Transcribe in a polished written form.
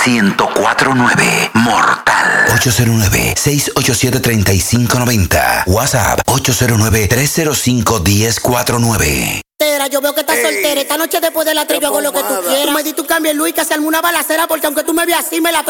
1049 Mortal. 809-687-3590. WhatsApp 809-305-1049. Yo veo que estás soltera. Esta noche después de la 3 yo hago lo que tú quieras. Tú me di tu cambio, Luis, que se arme una balacera porque aunque tú me veas así me la